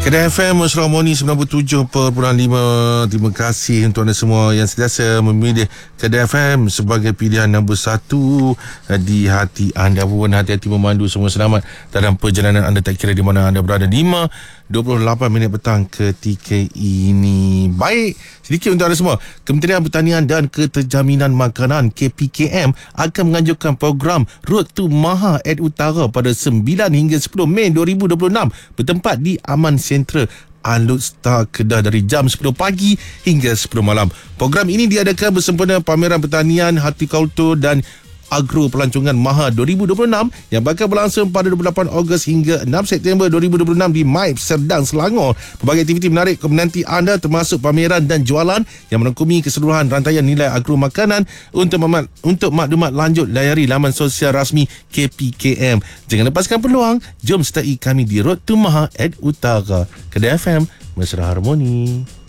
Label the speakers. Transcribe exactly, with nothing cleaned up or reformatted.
Speaker 1: Kedah F M Mesra Harmoni sembilan puluh tujuh perpuluhan lima. Terima kasih untuk anda semua yang sentiasa memilih Kedah F M sebagai pilihan nombor satu di hati anda pun. Hati-hati memandu, semua selamat dalam perjalanan anda, tak kira di mana anda berada. Lima dua puluh lapan minit petang ketika ini. Baik, sedikit untuk anda semua. Kementerian Pertanian dan Keterjaminan Makanan K P K M akan menganjurkan program Road to Maha Ed Utara pada sembilan hingga sepuluh Mei dua ribu dua puluh enam bertempat di Aman Sentra Alutstar Kedah dari jam sepuluh pagi hingga sepuluh malam. Program ini diadakan bersempena Pameran Pertanian, Hortikultur dan Agro Pelancongan Maha dua ribu dua puluh enam yang bakal berlangsung pada dua puluh lapan Ogos hingga enam September dua ribu dua puluh enam di Maib, Serdang, Selangor. Pelbagai aktiviti menarik menanti anda, termasuk pameran dan jualan yang merangkumi keseluruhan rantaian nilai agro makanan. Untuk maklumat, untuk maklumat lanjut, layari laman sosial rasmi K P K M. Jangan lepaskan peluang, jom sertai kami di Road to Maha Ed Utara. Kedah F M, Mesra Harmoni.